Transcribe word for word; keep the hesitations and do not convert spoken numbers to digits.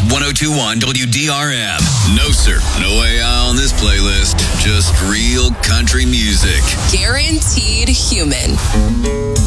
one oh two point one W D R M. No, sir. No A I on this playlist. Just real country music. Guaranteed human.